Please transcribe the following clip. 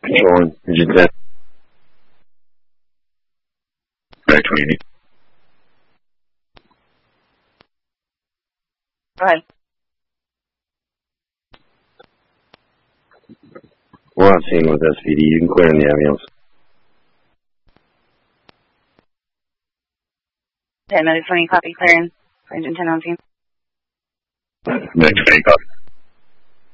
Control engine 10. Back 28. Go ahead. We're on scene with SVD. You can clear in the ambulance. 10 minutes 20, copy, clearing for engine 10 on scene. Back 20, copy.